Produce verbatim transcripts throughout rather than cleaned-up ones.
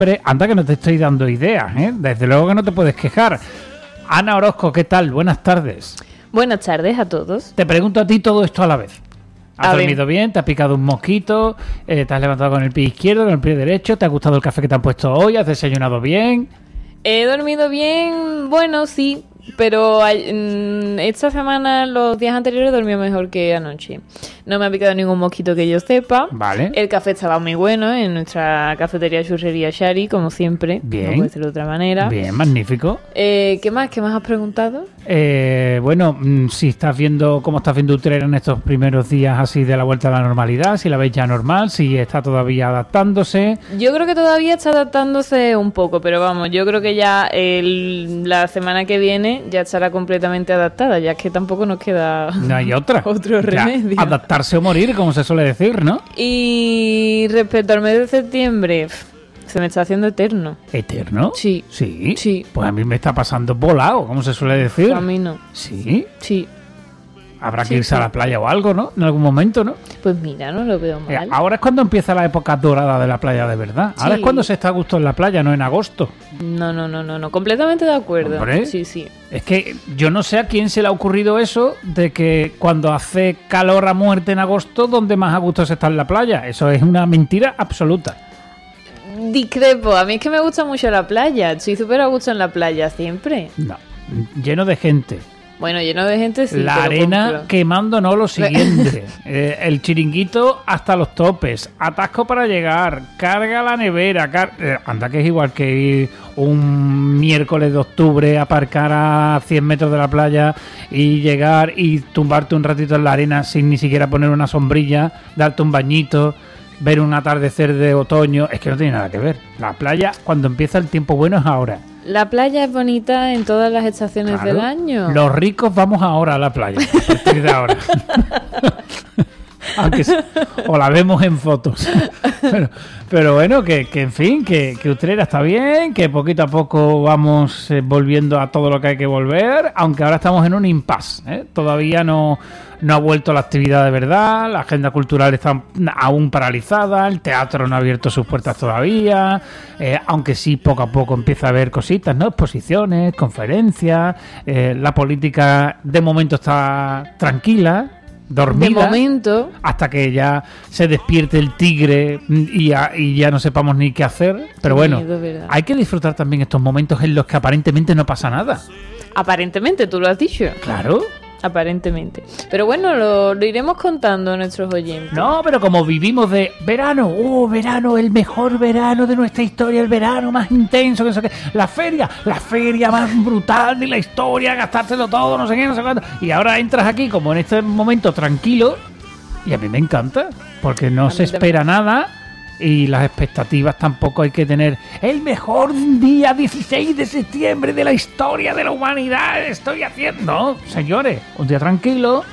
Anda que no te estoy dando ideas, ¿eh? Desde luego que no te puedes quejar. Ana Orozco, ¿qué tal? Buenas tardes. Buenas tardes a todos. Te pregunto a ti todo esto a la vez. ¿Has a dormido ver. bien? ¿Te has picado un mosquito? Eh, ¿Te has levantado con el pie izquierdo, con el pie derecho? ¿Te ha gustado el café que te han puesto hoy? ¿Has desayunado bien? He dormido bien, bueno, sí, pero esta semana, los días anteriores, dormí mejor que anoche. No me ha picado ningún mosquito que yo sepa. Vale. El café estaba muy bueno en nuestra cafetería churrería Shari, como siempre. Bien. No puede ser de otra manera. Bien, magnífico. Eh, ¿Qué más? ¿Qué más has preguntado? Eh, bueno, si estás viendo cómo estás viendo Utrera en estos primeros días así de la vuelta a la normalidad, si la ves ya normal, si está todavía adaptándose. Yo creo que todavía está adaptándose un poco, pero vamos, yo creo que ya el, la semana que viene ya estará completamente adaptada, ya que tampoco nos queda no hay otra. otro remedio. Ya, adaptarse o morir, como se suele decir, ¿no? Y respecto al mes de septiembre, se me está haciendo eterno. ¿Eterno? Sí. ¿Sí? Sí. Pues a mí me está pasando volado, como se suele decir. A mí no. ¿Sí? Sí. Habrá que Sí, irse sí. a la playa o algo, ¿no? En algún momento, ¿no? Pues mira, no lo veo mal. Eh, ahora es cuando empieza la época dorada de la playa de verdad. Ahora Sí. es cuando se está a gusto en la playa, no en agosto. No, no, no, no, no. Completamente de acuerdo. Hombre. Sí, sí. Es que yo no sé a quién se le ha ocurrido eso de que cuando hace calor a muerte en agosto, donde más a gusto se está en la playa. Eso es una mentira absoluta. Discrepo. A mí es que me gusta mucho la playa. Estoy súper a gusto en la playa siempre. No, lleno de gente. Bueno, lleno de gente sí. La te lo arena compro. quemando, no lo siguiente. Eh, el chiringuito hasta los topes. Atasco para llegar. Carga la nevera. Car- eh, anda que es igual que ir un miércoles de octubre a aparcar a cien metros de la playa y llegar y tumbarte un ratito en la arena sin ni siquiera poner una sombrilla, darte un bañito, ver un atardecer de otoño. Es que no tiene nada que ver. La playa, cuando empieza el tiempo bueno, es ahora. La playa es bonita en todas las estaciones Claro. del año. Los ricos vamos ahora a la playa, a partir de ahora. Aunque se- o la vemos en fotos. Pero, pero bueno, que, que en fin, que, que Utrera está bien, que poquito a poco vamos eh, volviendo a todo lo que hay que volver, aunque ahora estamos en un impasse, ¿eh? Todavía no, no ha vuelto la actividad de verdad, la agenda cultural está aún paralizada, el teatro no ha abierto sus puertas todavía, eh, aunque sí poco a poco empieza a haber cositas, ¿no? Exposiciones, conferencias, eh, la política de momento está tranquila, dormida, De momento. hasta que ya se despierte el tigre y ya, y ya no sepamos ni qué hacer. Pero Qué bueno, miedo, ¿verdad? hay que disfrutar también estos momentos en los que aparentemente no pasa nada. Aparentemente, tú lo has dicho. Claro. Aparentemente. Pero bueno, lo, lo iremos contando a nuestros oyentes. No, pero como vivimos de verano, oh, verano, el mejor verano de nuestra historia, el verano más intenso, que no sé qué, la feria, la feria más brutal de la historia, gastártelo todo, no sé qué, no sé cuánto. Y ahora entras aquí como en este momento tranquilo, y a mí me encanta, porque no A se mí también. espera nada y las expectativas tampoco hay que tener. El mejor día dieciséis de septiembre de la historia de la humanidad estoy haciendo. No, señores, un día tranquilo,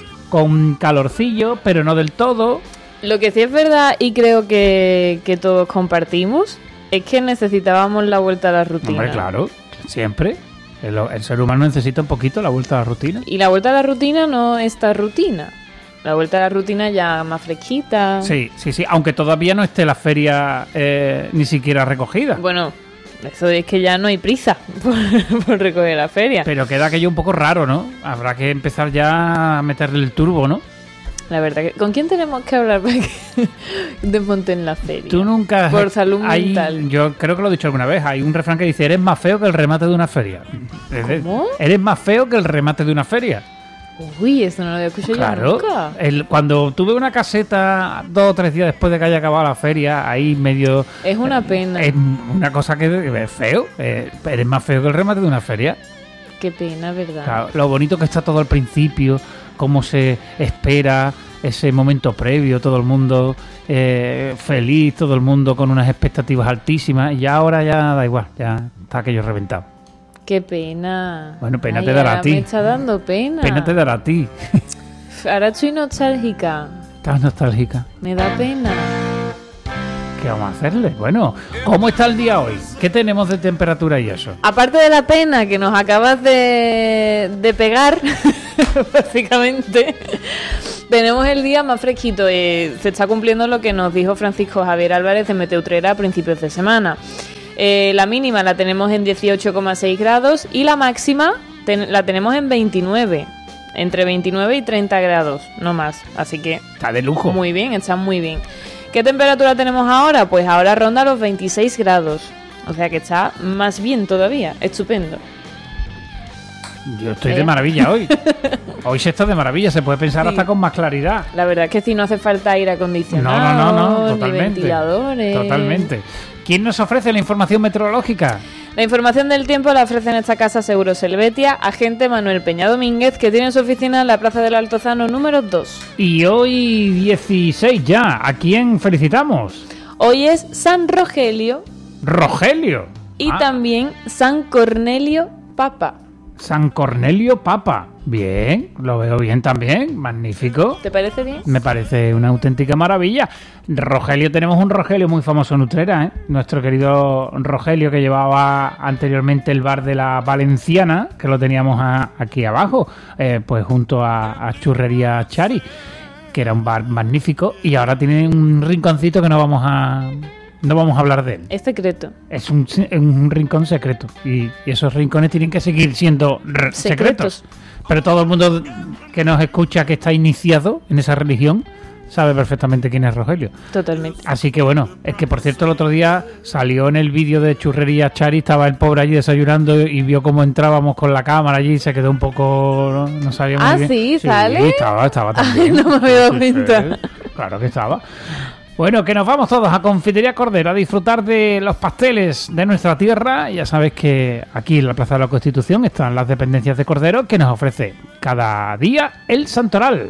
con calorcillo, pero no del todo. Lo que sí es verdad y creo que, que todos compartimos es que necesitábamos la vuelta a la rutina. Hombre, claro, siempre. El, el ser humano necesita un poquito la vuelta a la rutina. Y la vuelta a la rutina no es esta rutina. La vuelta a la rutina ya más fresquita. Sí, sí, sí, aunque todavía no esté la feria eh, ni siquiera recogida. Bueno, eso es que ya no hay prisa por, por recoger la feria. Pero queda aquello un poco raro, ¿no? Habrá que empezar ya a meterle el turbo, ¿no? La verdad que... ¿Con quién tenemos que hablar para que desmonten la feria? Tú nunca... Por salud hay- mental. Yo creo que lo he dicho alguna vez. Hay un refrán que dice, eres más feo que el remate de una feria. ¿Cómo? Eres más feo que el remate de una feria. Uy, eso no lo había escuchado yo Claro, nunca. el, cuando tuve una caseta dos o tres días después de que haya acabado la feria, ahí medio... Es una pena. Es una cosa que es feo, eh, eres más feo que el remate de una feria. Qué pena, ¿verdad? Claro, lo bonito que está todo al principio, cómo se espera ese momento previo, todo el mundo eh, feliz, todo el mundo con unas expectativas altísimas, y ahora ya da igual, ya está aquello reventado. Qué pena. Bueno, pena Ay, te dará ahora a ti. Me está dando pena. Pena te dará a ti. Ahora estoy nostálgica. Estás nostálgica. Me da pena. ¿Qué vamos a hacerle? Bueno, ¿cómo está el día hoy? ¿Qué tenemos de temperatura y eso? Aparte de la pena que nos acabas de, de pegar, básicamente, Tenemos el día más fresquito. Eh, se está cumpliendo lo que nos dijo Francisco Javier Álvarez de Meteo Utrera a principios de semana. Eh, la mínima la tenemos en dieciocho coma seis grados y la máxima ten- la tenemos en veintinueve. Entre veintinueve y treinta grados, no más. Así que está de lujo. Muy bien, está muy bien. ¿Qué temperatura tenemos ahora? Pues ahora ronda los veintiséis grados. O sea que está más bien todavía. Estupendo. Yo estoy ¿Eh? de maravilla hoy. Hoy se está de maravilla, se puede pensar Sí. hasta con más claridad. La verdad es que si no hace falta aire No, acondicionado, no, no, no, ni totalmente. ventiladores. Totalmente. ¿Quién nos ofrece la información meteorológica? La información del tiempo la ofrece en esta casa Seguros Helvetia, agente Manuel Peña Domínguez, que tiene su oficina en la Plaza del Altozano número dos. Y hoy dieciséis ya, ¿a quién felicitamos? Hoy es San Rogelio Rogelio. y Ah, también San Cornelio Papa. San Cornelio Papa. Bien, lo veo bien también, magnífico. ¿Te parece bien? Me parece una auténtica maravilla. Rogelio, tenemos un Rogelio muy famoso en Utrera, ¿eh? Nuestro querido Rogelio, que llevaba anteriormente el bar de la Valenciana, que lo teníamos a- aquí abajo, eh, pues junto a, a Churrería Chari, que era un bar magnífico, y ahora tiene un rinconcito que no vamos a no vamos a hablar de él. Es secreto. Es un, un rincón secreto, y, y esos rincones tienen que seguir siendo r- secretos. Secretos. Pero todo el mundo que nos escucha, que está iniciado en esa religión, sabe perfectamente quién es Rogelio. Totalmente. Así que bueno, es que por cierto el otro día salió en el vídeo de Churrería Chari, estaba el pobre allí desayunando y vio cómo entrábamos con la cámara allí y se quedó un poco... no, no sabía muy Ah, bien. ¿sí? ¿Sale? estaba, estaba también. Ay, no me había dado cuenta. Claro que estaba. Bueno, que nos vamos todos a Confitería Cordero a disfrutar de los pasteles de nuestra tierra. Ya sabes que aquí en la Plaza de la Constitución están las dependencias de Cordero, que nos ofrece cada día el santoral.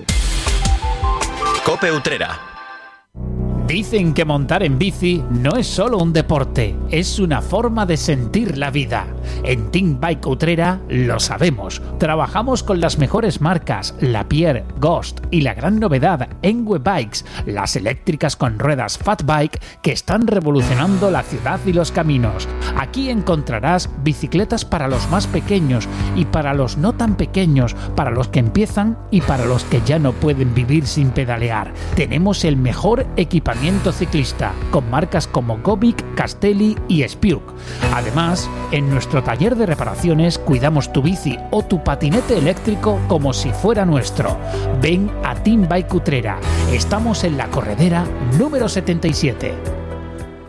Cope Utrera. Dicen que montar en bici no es solo un deporte, es una forma de sentir la vida. En Team Bike Utrera lo sabemos. Trabajamos con las mejores marcas, Lapierre, Ghost y la gran novedad, Engwe Bikes, las eléctricas con ruedas Fat Bike que están revolucionando la ciudad y los caminos. Aquí encontrarás bicicletas para los más pequeños y para los no tan pequeños, para los que empiezan y para los que ya no pueden vivir sin pedalear. Tenemos el mejor equipamiento ciclista, con marcas como Gobic, Castelli y Spiuk. Además, en nuestro taller de reparaciones cuidamos tu bici o tu patinete eléctrico como si fuera nuestro. Ven a Team Bike Utrera. Estamos en la corredera número setenta y siete.